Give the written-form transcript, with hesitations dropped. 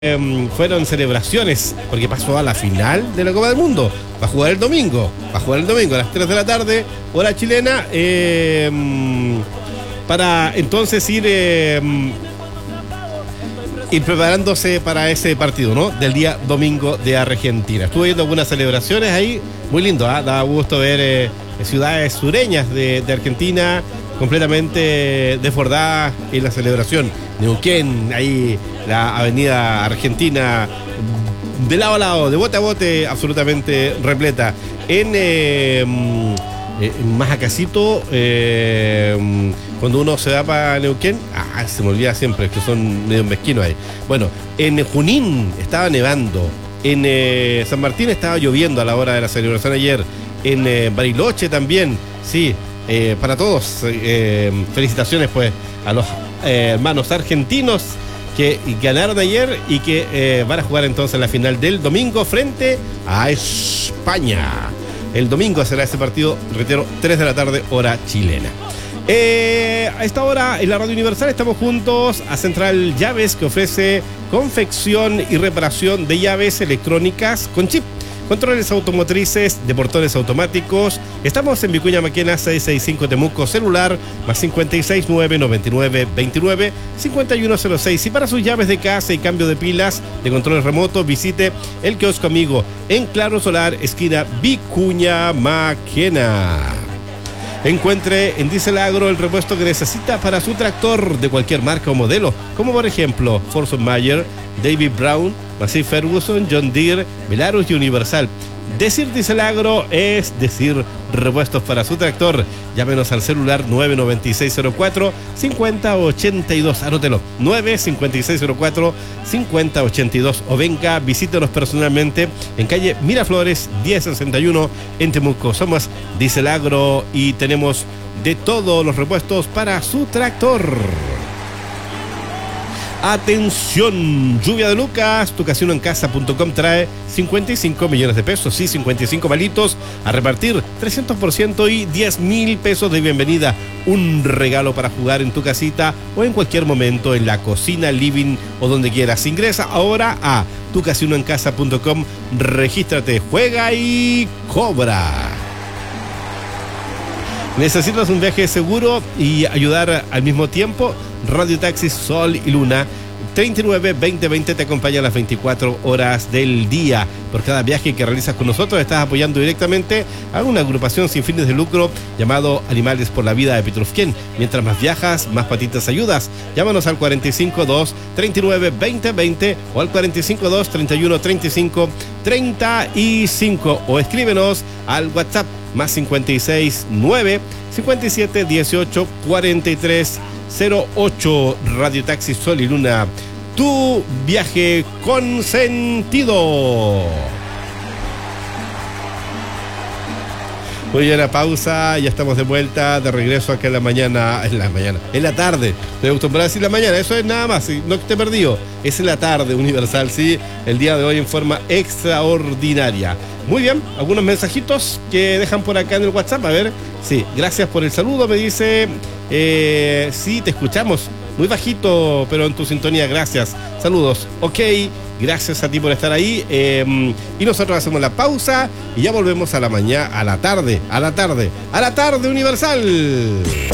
fueron celebraciones, porque pasó a la final de la Copa del Mundo. Va a jugar el domingo. A las 3 de la tarde, hora chilena. Para entonces ir preparándose para ese partido, ¿no? Del día domingo de Argentina. Estuve viendo algunas celebraciones ahí. Muy lindo, ¿eh? Da gusto ver ciudades sureñas de Argentina completamente desbordadas en la celebración. Neuquén, ahí la avenida Argentina de lado a lado, de bote a bote, absolutamente repleta. En Majacasito, cuando uno se va para Neuquén, se me olvida siempre, que son medio mezquinos ahí. Bueno, en Junín estaba nevando, en San Martín estaba lloviendo a la hora de la celebración ayer, en Bariloche también, sí. Para todos, felicitaciones pues a los hermanos argentinos que ganaron ayer y que van a jugar entonces la final del domingo frente a España. El domingo será ese partido, reitero, 3 de la tarde, hora chilena. A esta hora en la Radio Universal estamos juntos a Central Llaves, que ofrece confección y reparación de llaves electrónicas con chip. Controles automotrices de portones automáticos. Estamos en Vicuña Maquena 665 Temuco, celular más 569 99 29 5106. Y para sus llaves de casa y cambio de pilas de controles remotos, visite el kiosco amigo en Claro Solar, esquina Vicuña Maquena. Encuentre en Diesel Agro el repuesto que necesita para su tractor de cualquier marca o modelo, como por ejemplo Forson Mayer, David Brown, Massey Ferguson, John Deere, Belarus y Universal. Decir Diesel Agro es decir repuestos para su tractor. Llámenos al celular 95604-5082. Anótelo, 95604-5082. O venga, visítenos personalmente en calle Miraflores 1061 en Temuco. Somos Diesel Agro y tenemos de todos los repuestos para su tractor. Atención, lluvia de Lucas, tucasinoencasa.com trae 55 millones de pesos, sí, 55 palitos a repartir, 300% y 10,000 pesos de bienvenida. Un regalo para jugar en tu casita o en cualquier momento en la cocina, living o donde quieras. Ingresa ahora a tucasinoencasa.com, regístrate, juega y cobra. ¿Necesitas un viaje seguro y ayudar al mismo tiempo? Radio Taxi Sol y Luna 39-2020 te acompaña a las 24 horas del día. Por cada viaje que realizas con nosotros estás apoyando directamente a una agrupación sin fines de lucro llamado Animales por la Vida de Petrufquén. Mientras más viajas, más patitas ayudas. Llámanos al 452-39-2020 o al 452-31-35-35 o escríbenos al WhatsApp más 569-5718-4308. Radio Taxi Sol y Luna, tu viaje con sentido. Muy bien, la pausa, ya estamos de vuelta, de regreso acá en la tarde. Me acostumbré a decir la mañana, eso es nada más, no te he perdido, es en la tarde Universal, sí, el día de hoy en forma extraordinaria. Muy bien, algunos mensajitos que dejan por acá en el WhatsApp, a ver, sí, gracias por el saludo, me dice, sí, te escuchamos, muy bajito, pero en tu sintonía, gracias, saludos, ok. Gracias a ti por estar ahí. Y nosotros hacemos la pausa y ya volvemos a la tarde Universal.